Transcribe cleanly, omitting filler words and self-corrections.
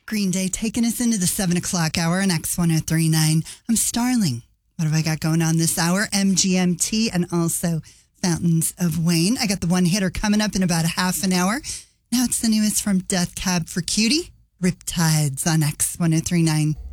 Green Day taking us into the 7 o'clock hour on X1039. I'm Starling. What have I got going on this hour? MGMT and also Fountains of Wayne. I got the one hitter coming up in about a half an hour. Now it's the newest from Death Cab for Cutie. Riptides on X1039.